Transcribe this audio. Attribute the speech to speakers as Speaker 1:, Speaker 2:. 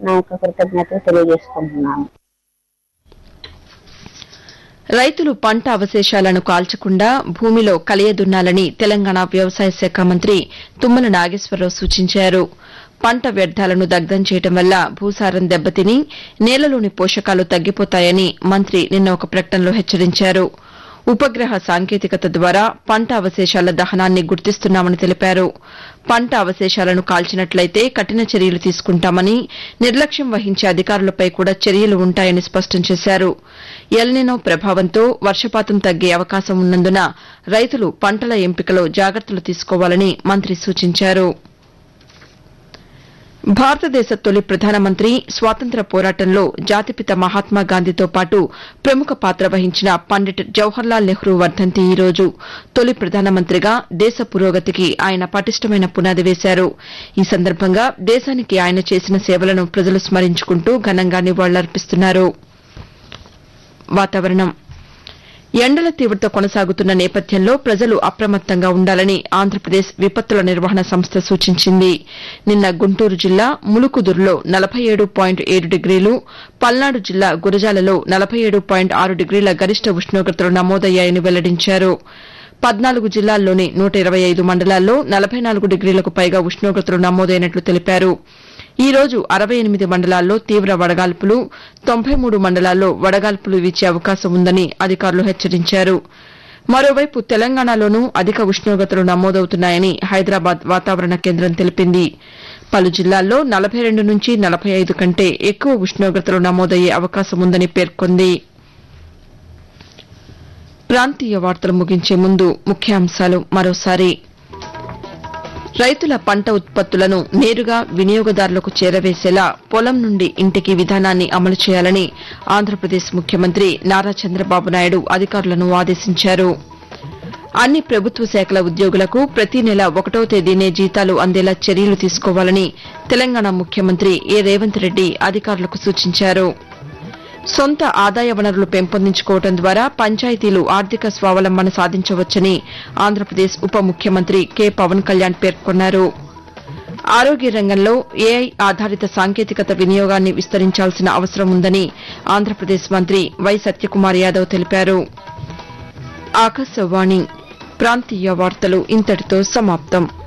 Speaker 1: నా యొక్క కృతజ్ఞతలు తెలియజేసుకుంటున్నాను.
Speaker 2: రైతులు పంట అవశేషాలను కాల్చకుండా భూమిలో కలియదున్నాలని తెలంగాణ వ్యవసాయ శాఖ మంత్రి తుమ్మల నాగేశ్వరరావు సూచించారు. పంట వ్యర్థాలను దగ్ధం చేయడం వల్ల భూసారం దెబ్బతిని నేలలోని పోషకాలు తగ్గిపోతాయని మంత్రి నిన్న ఒక ప్రకటనలో హెచ్చరించారు. ఉపగ్రహ సాంకేతికత ద్వారా పంట అవశేషాల దహనాన్ని గుర్తిస్తున్నామని తెలిపారు. పంట అవశేషాలను కాల్చినట్లయితే కఠిన చర్యలు తీసుకుంటామని, నిర్లక్ష్యం వహించే అధికారులపై కూడా చర్యలు ఉంటాయని స్పష్టం చేశారు. ఎల్నినో ప్రభావంతో వర్షపాతం తగ్గే అవకాశం ఉన్నందున రైతులు పంటల ఎంపికలో జాగ్రత్తలు తీసుకోవాలని మంత్రి సూచించారు. భారతదేశ తొలి ప్రధానమంత్రి, స్వాతంత్ర్య పోరాటంలో జాతిపిత మహాత్మాగాంధీతో పాటు ప్రముఖ పాత్ర వహించిన పండిట్ జవహర్లాల్ నెహ్రూ వర్దంతి ఈ రోజు. తొలి ప్రధానమంత్రిగా దేశ పురోగతికి ఆయన పటిష్టమైన పునాది వేశారు. ఈ సందర్భంగా దేశానికి ఆయన చేసిన సేవలను ప్రజలు స్మరించుకుంటూ ఘనంగా నివాళులర్పిస్తున్నారు. వాతావరణం. ఎండల తీవ్రత కొనసాగుతున్న నేపథ్యంలో ప్రజలు అప్రమత్తంగా ఉండాలని ఆంధ్రప్రదేశ్ విపత్తుల నిర్వహణ సంస్థ సూచించింది. నిన్న గుంటూరు జిల్లా ములుకుదురులో 47.7 డిగ్రీలు, పల్నాడు జిల్లా గురజాలలో 47.6 డిగ్రీల గరిష్ట ఉష్ణోగ్రతలు నమోదయ్యాయని వెల్లడించారు. 14 జిల్లాల్లోని 125 మండలాల్లో 44 డిగ్రీలకు పైగా ఉష్ణోగ్రతలు నమోదైనట్లు తెలిపారు. ఈ రోజు 68 మండలాల్లో తీవ్ర వడగాల్పులు, 93 మండలాల్లో వడగాల్పులు వీచే అవకాశం ఉందని అధికారులు హెచ్చరించారు. మరోవైపు తెలంగాణలోనూ అధిక ఉష్ణోగ్రతలు నమోదవుతున్నాయని హైదరాబాద్ వాతావరణ కేంద్రం తెలిపింది. పలు జిల్లాల్లో 42 నుంచి 45 కంటే ఎక్కువ ఉష్ణోగ్రతలు నమోదయ్యే అవకాశం ఉందని పేర్కొంది. ప్రాంతీయ వార్తలు ముగించే ముందు ముఖ్యాంశాలు మరోసారి. రైతుల పంట ఉత్పత్తులను నేరుగా వినియోగదారులకు చేరవేసేలా పొలం నుండి ఇంటికి విధానాన్ని అమలు చేయాలని ఆంధ్రప్రదేశ్ ముఖ్యమంత్రి నారా చంద్రబాబు నాయుడు అధికారులను ఆదేశించారు. అన్ని ప్రభుత్వ శాఖల ఉద్యోగులకు ప్రతి నెల 1వ తేదీనే జీతాలు అందేలా చర్యలు తీసుకోవాలని తెలంగాణ ముఖ్యమంత్రి ఏ రేవంత్ రెడ్డి అధికారులకు సూచించారు. సొంత ఆదాయ వనరులు పెంపొందించుకోవడం ద్వారా పంచాయతీలు ఆర్థిక స్వావలంబన సాధించవచ్చని ఆంధ్రప్రదేశ్ ఉప ముఖ్యమంత్రి కె పవన్ కళ్యాణ్ పేర్కొన్నారు. ఆరోగ్య రంగంలో ఏఐ ఆధారిత సాంకేతికత వినియోగాన్ని విస్తరించాల్సిన అవసరం ఉందని ఆంధ్రప్రదేశ్ మంత్రి వై సత్యకుమార్ యాదవ్ తెలిపారు. ఆకాశవాణి ప్రాంతీయ వార్తలు ఇంతటితో సమాప్తం.